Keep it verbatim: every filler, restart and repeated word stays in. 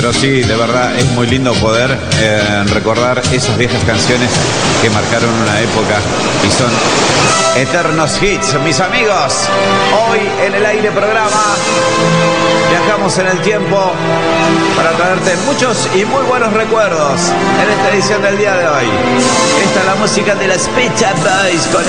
Pero sí, de verdad es muy lindo poder eh, recordar esas viejas canciones que marcaron una época y son eternos hits. Mis amigos, hoy en el aire programa viajamos en el tiempo para traerte muchos y muy buenos recuerdos en esta edición del día de hoy. Esta es la música de las Pet Shop Boys con